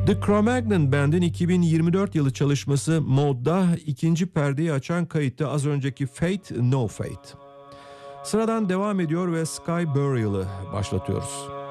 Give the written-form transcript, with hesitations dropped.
The Cro-Magnon Band'in 2024 yılı çalışması Mode'da ikinci perdeyi açan kayıttı, az önceki Fate No Fate. Sıradan devam ediyor ve Sky Burial'ı başlatıyoruz.